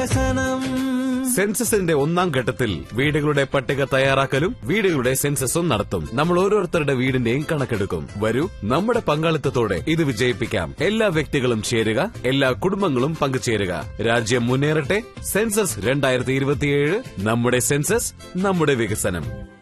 വികസനം. സെൻസസിന്റെ ഒന്നാം ഘട്ടത്തിൽ വീടുകളുടെ പട്ടിക തയ്യാറാക്കലും വീടുകളുടെ സെൻസസും നടത്തും. നമ്മൾ ഓരോരുത്തരുടെ വീടിന്റെയും കണക്കെടുക്കും. വരൂ, നമ്മുടെ പങ്കാളിത്തത്തോടെ ഇത് വിജയിപ്പിക്കാം. എല്ലാ വ്യക്തികളും ചേരുക, എല്ലാ കുടുംബങ്ങളും പങ്കുചേരുക. രാജ്യം മുന്നേറട്ടെ. സെൻസസ് 2027. നമ്മുടെ സെൻസസ്, നമ്മുടെ വികസനം.